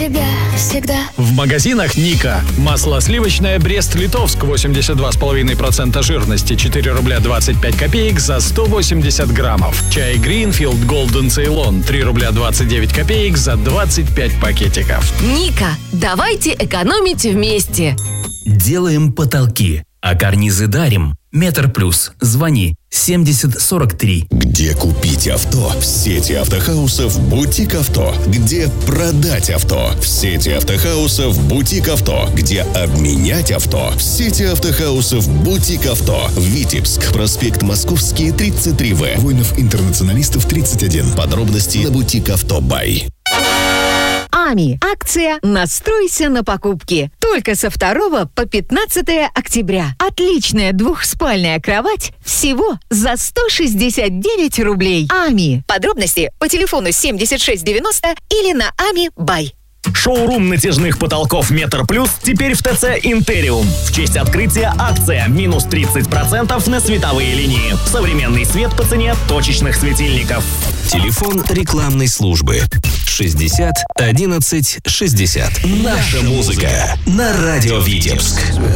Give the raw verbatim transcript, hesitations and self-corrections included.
тебя всегда. В магазинах Ника. Масло сливочное Брест-Литовск восемьдесят два и пять десятых процента жирности четыре рубля двадцать пять копеек за сто восемьдесят граммов. Чай Greenfield Golden Ceylon три рубля двадцать девять копеек за двадцать пять пакетиков. Ника, давайте экономить вместе. Делаем потолки, а карнизы дарим. Метр плюс. Звони семьдесят сорок три. Где купить авто? В сети автохаусов «Бутик Авто». Где продать авто? В сети автохаусов «Бутик Авто». Где обменять авто? В сети автохаусов «Бутик Авто». Витебск, проспект Московский, тридцать три вэ. Воинов-интернационалистов, тридцать один. Подробности на «Бутик Авто Бай». АМИ. Акция «Настройся на покупки». Только со второго по пятнадцатое октября. Отличная двухспальная кровать всего за сто шестьдесят девять рублей. АМИ. Подробности по телефону семьдесят шесть девяносто или на ами бай. Шоурум натяжных потолков Метр Плюс теперь в ТЦ Интериум. В честь открытия акция минус тридцать процентов на световые линии. Современный свет по цене точечных светильников. Телефон рекламной службы шестьдесят одиннадцать шестьдесят. Наша музыка на радио Витебск.